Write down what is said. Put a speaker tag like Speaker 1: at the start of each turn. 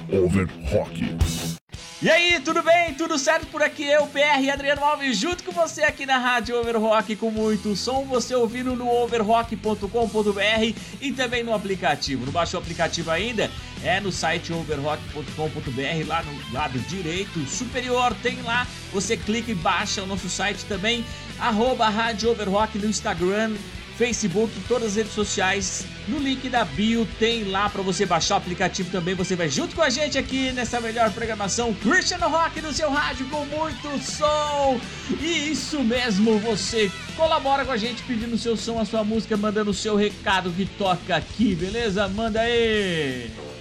Speaker 1: Over Rock.
Speaker 2: E aí, tudo bem? Tudo certo por aqui? Eu, PR Adriano Alves, junto com você aqui na Rádio Overrock, com muito som, você ouvindo no overrock.com.br e também no aplicativo. Não baixou o aplicativo ainda? É no site overrock.com.br, lá no lado direito superior, tem lá, você clica e baixa o nosso site também, @Rádio Overrock no Instagram, Facebook, todas as redes sociais, no link da bio tem lá pra você baixar o aplicativo também, você vai junto com a gente aqui nessa melhor programação Christian Rock no seu rádio com muito som. E isso mesmo, você colabora com a gente pedindo o seu som, a sua música, mandando o seu recado que toca aqui, beleza? Manda aí!